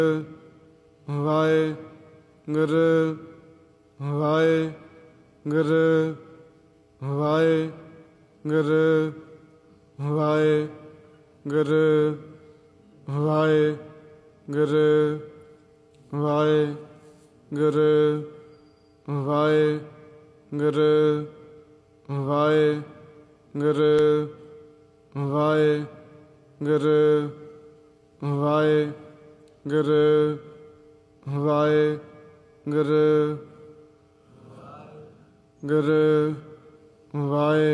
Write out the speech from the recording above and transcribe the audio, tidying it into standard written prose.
Waheguru Waheguru Waheguru Waheguru Waheguru Waheguru Waheguru Waheguru Waheguru Waheguru Waheguru Guru ਵਾਹਿ